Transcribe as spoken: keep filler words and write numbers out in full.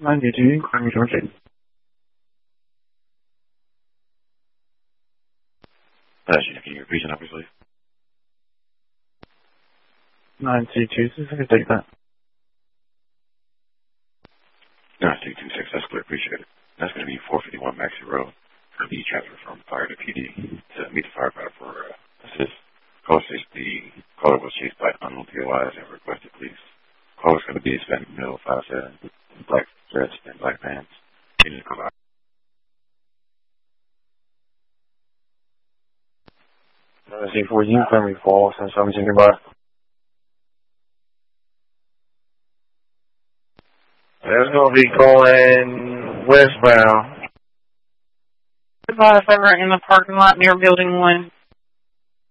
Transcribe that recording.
ninety-two, Crime Georgia. Uh, can you repeat it, please? ninety-two, so I can take that. nine two two six, that's clear, appreciate it. That's going to be four fifty-one Maxie Road. Going to be transferred from fire to P D to meet the firefighter for uh, assist. Caller says the caller was chased by unknown P O Is and requested police. Caller's going to be Hispanic male, five seven, black dress and black pants. You need to come out. C fourteen, Primary Falls, and something about. There's going to be calling westbound. Goodbye, if ever in the parking lot near Building one.